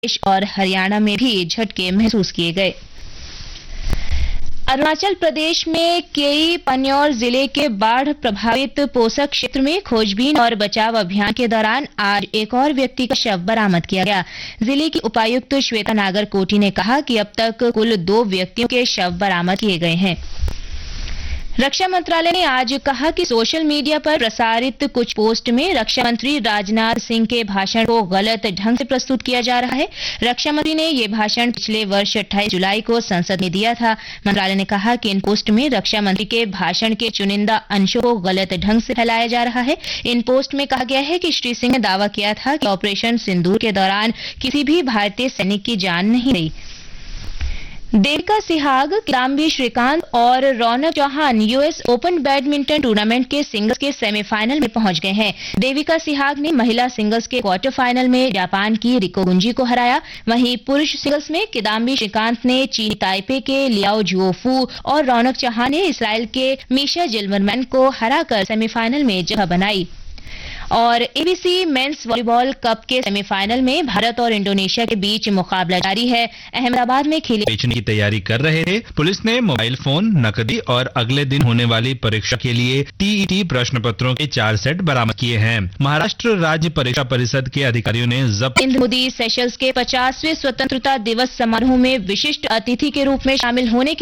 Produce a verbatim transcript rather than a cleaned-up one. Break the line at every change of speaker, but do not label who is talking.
प्रदेश और हरियाणा में भी झटके महसूस किए गए। अरुणाचल प्रदेश में केई पन्यौर जिले के बाढ़ प्रभावित पोसक क्षेत्र में खोजबीन और बचाव अभियान के दौरान आज एक और व्यक्ति का शव बरामद किया गया। जिले की उपायुक्त श्वेता नागरकोटी ने कहा कि अब तक कुल दो व्यक्तियों के शव बरामद किए गए हैं। रक्षा मंत्रालय ने आज कहा कि सोशल मीडिया पर प्रसारित कुछ पोस्ट में रक्षा मंत्री राजनाथ सिंह के भाषण को गलत ढंग से प्रस्तुत किया जा रहा है। रक्षा मंत्री ने ये भाषण पिछले वर्ष अट्ठाईस जुलाई को संसद में दिया था। मंत्रालय ने कहा कि इन पोस्ट में रक्षा मंत्री के भाषण के चुनिंदा अंशों को गलत ढंग से फैलाया जा रहा है। इन पोस्ट में कहा गया है कि श्री सिंह ने दावा किया था कि ऑपरेशन सिंदूर के दौरान किसी भी भारतीय सैनिक की जान नहीं गई। देविका सिहाग, किदाम्बी श्रीकांत और रौनक Chauhan US open badminton tournament के सिंगल्स के सेमीफाइनल में पहुंच गए हैं। देविका सिहाग ने महिला सिंगल्स के क्वार्टर फाइनल में जापान की रिको गुंजी को हराया। वहीं पुरुष सिंगल्स में किदाम्बी श्रीकांत ने चीनी ताइपे के लियाओ जुओफू और रौनक चौहान ने इसराइल के मीशा जिल्मरमैन को हराकर सेमीफाइनल में जगह बनाई। और एबीसी मेंस वॉलीबॉल कप के सेमीफाइनल में भारत और इंडोनेशिया के बीच मुकाबला जारी है। अहमदाबाद में खेली
बेचने की तैयारी कर रहे थे। पुलिस ने मोबाइल फोन, नकदी और अगले दिन होने वाली परीक्षा के लिए टीईटी प्रश्न पत्रों के चार सेट बरामद किए हैं। महाराष्ट्र राज्य परीक्षा परिषद के अधिकारियों ने जब्त
नरेंद्र मोदी सेशल्स के पचासवें स्वतंत्रता दिवस समारोह में विशिष्ट अतिथि के रूप में शामिल होने के